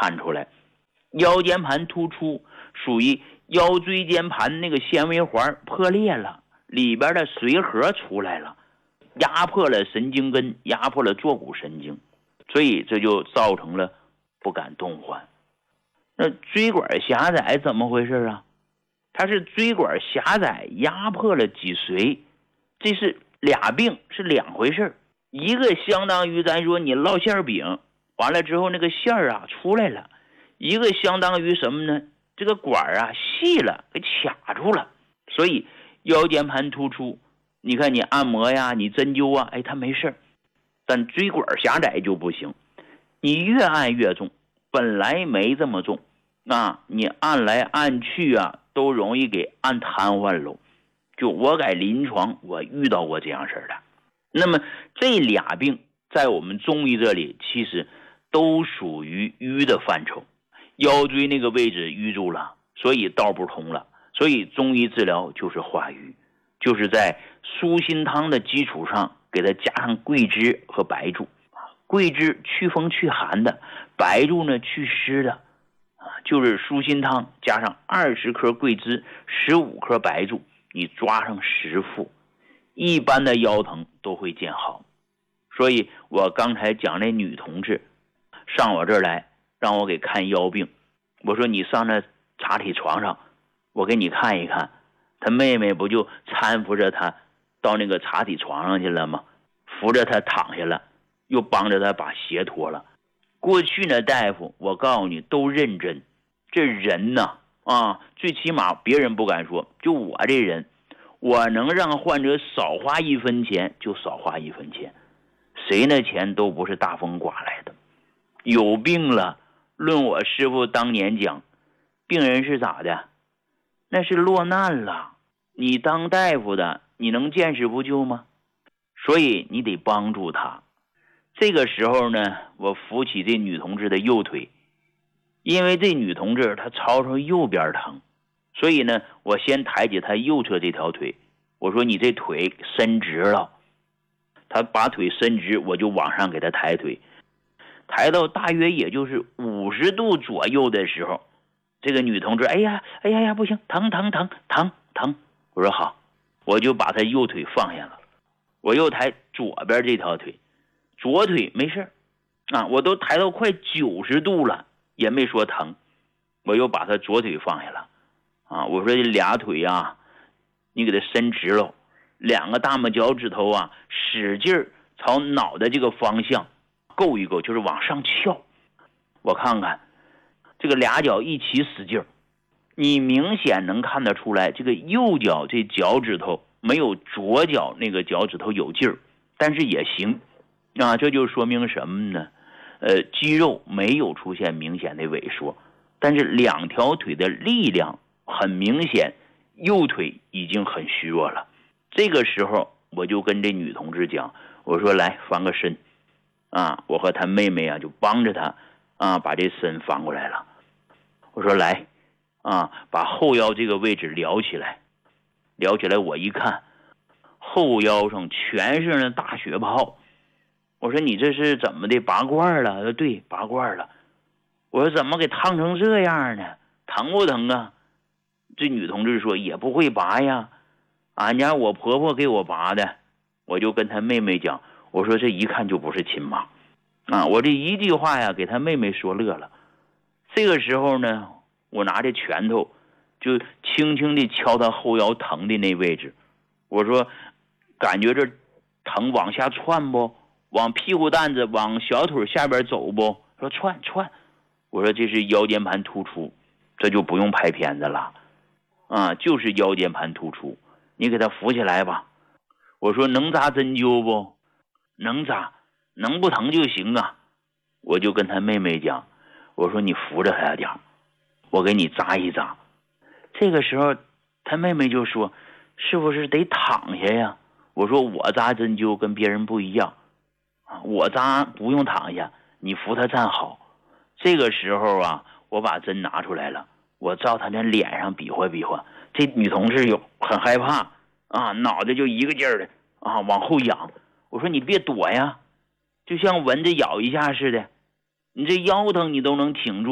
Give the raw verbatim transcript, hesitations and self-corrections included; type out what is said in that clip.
看出来，腰间盘突出属于腰椎间盘那个纤维环破裂了，里边的髓核出来了，压迫了神经根，压迫了坐骨神经，所以这就造成了不敢动唤。那椎管狭窄怎么回事啊？它是椎管狭窄压迫了脊髓，这是俩病，是两回事。一个相当于咱说你烙馅饼完了之后那个馅儿啊出来了，一个相当于什么呢？这个管啊细了，给卡住了。所以腰间盘突出，你看你按摩呀，你针灸啊，哎，它没事，但椎管狭窄就不行。你越按越重，本来没这么重，啊，你按来按去啊，都容易给按瘫痪喽。就我在临床我遇到过这样事的。那么这俩病在我们中医这里其实都属于瘀的范畴，腰椎那个位置瘀住了，所以道不通了，所以中医治疗就是化瘀，就是在舒心汤的基础上给它加上桂枝和白术。桂枝祛风祛寒的，白术呢祛湿的，就是舒心汤加上二十克桂枝，十五克白术，你抓上十副，一般的腰疼都会见好。所以我刚才讲那女同志上我这儿来让我给看腰病，我说你上那查体床上我给你看一看，她妹妹不就搀扶着她到那个查体床上去了吗？扶着她躺下了，又帮着她把鞋脱了。过去呢大夫我告诉你都认真，这人呢啊，最起码别人不敢说，就我这人，我能让患者少花一分钱就少花一分钱，谁那钱都不是大风刮来的。有病了，论我师傅当年讲，病人是咋的？那是落难了，你当大夫的你能见死不救吗？所以你得帮助他。这个时候呢，我扶起这女同志的右腿，因为这女同志她朝朝右边疼，所以呢我先抬起她右侧这条腿，我说你这腿伸直了，她把腿伸直，我就往上给她抬腿，抬到大约也就是五十度左右的时候，这个女同志哎呀哎呀呀不行，疼疼疼疼疼，我说好，我就把她右腿放下了，我又抬左边这条腿，左腿没事啊，我都抬到快九十度了也没说疼，我又把她左腿放下了啊，我说这俩腿啊你给它伸直了，两个大拇脚趾头啊使劲朝脑袋这个方向够一够，就是往上翘，我看看这个俩脚一起使劲，你明显能看得出来这个右脚这脚趾头没有左脚那个脚趾头有劲儿，但是也行啊，这就说明什么呢？呃，肌肉没有出现明显的萎缩，但是两条腿的力量很明显，右腿已经很虚弱了。这个时候我就跟这女同志讲，我说来翻个身啊，我和她妹妹啊就帮着她啊把这身翻过来了。我说来啊，把后腰这个位置撩起来，撩起来我一看，后腰上全是那大血泡。我说你这是怎么的，拔罐了？他说对，拔罐了。我说怎么给烫成这样呢？疼不疼啊？这女同志说也不会拔呀，俺家我婆婆给我拔的。我就跟她妹妹讲，我说这一看就不是亲妈啊！我这一句话呀给她妹妹说乐了。这个时候呢，我拿着拳头就轻轻地敲她后腰疼的那位置，我说感觉这疼往下窜不？往屁股蛋子往小腿下边走不？说窜窜。我说这是腰间盘突出，这就不用拍片子了啊，就是腰间盘突出，你给他扶起来吧。我说能扎针灸不？能扎，能不疼就行啊。我就跟他妹妹讲，我说你扶着他点，我给你扎一扎。这个时候他妹妹就说是不是得躺下呀？我说我扎针灸跟别人不一样，我扎不用躺下，你扶他站好。这个时候啊，我把针拿出来了，我照他那脸上比划比划。这女同志有很害怕啊，脑袋就一个劲儿的啊往后仰。我说你别躲呀，就像蚊子咬一下似的，你这腰疼你都能挺住。